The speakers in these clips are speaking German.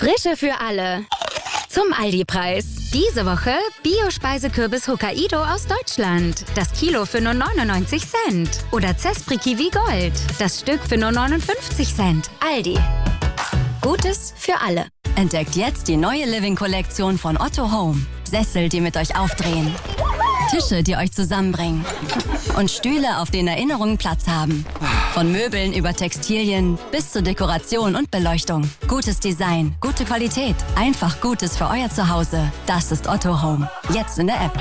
Frische für alle. Zum Aldi-Preis. Diese Woche Bio-Speisekürbis Hokkaido aus Deutschland. Das Kilo für nur 99 Cent. Oder Zespri Kiwi Gold. Das Stück für nur 59 Cent. Aldi. Gutes für alle. Entdeckt jetzt die neue Living-Kollektion von Otto Home. Sessel, die mit euch aufdrehen. Tische, die euch zusammenbringen. Und Stühle, auf denen Erinnerungen Platz haben. Von Möbeln über Textilien bis zur Dekoration und Beleuchtung. Gutes Design, gute Qualität. Einfach Gutes für euer Zuhause. Das ist Otto Home. Jetzt in der App.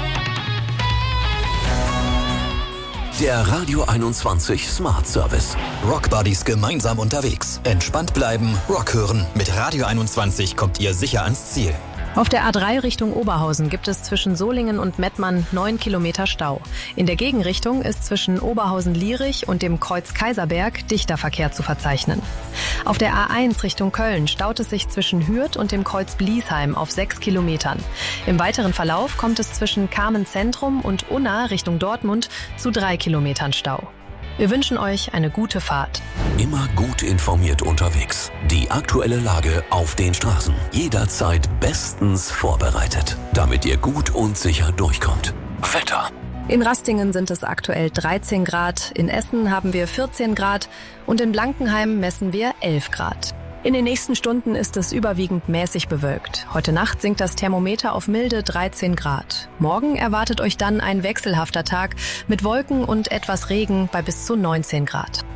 Der Radio 21 Smart Service. Rockbuddies gemeinsam unterwegs. Entspannt bleiben, Rock hören. Mit Radio 21 kommt ihr sicher ans Ziel. Auf der A3 Richtung Oberhausen gibt es zwischen Solingen und Mettmann 9 Kilometer Stau. In der Gegenrichtung ist zwischen Oberhausen-Lierich und dem Kreuz Kaiserberg dichter Verkehr zu verzeichnen. Auf der A1 Richtung Köln staut es sich zwischen Hürth und dem Kreuz Bliesheim auf 6 Kilometern. Im weiteren Verlauf kommt es zwischen Kamen Zentrum und Unna Richtung Dortmund zu 3 Kilometern Stau. Wir wünschen euch eine gute Fahrt. Immer gut informiert unterwegs. Die aktuelle Lage auf den Straßen. Jederzeit bestens vorbereitet, damit ihr gut und sicher durchkommt. Wetter. In Rastingen sind es aktuell 13 Grad, in Essen haben wir 14 Grad und in Blankenheim messen wir 11 Grad. In den nächsten Stunden ist es überwiegend mäßig bewölkt. Heute Nacht sinkt das Thermometer auf milde 13 Grad. Morgen erwartet euch dann ein wechselhafter Tag mit Wolken und etwas Regen bei bis zu 19 Grad.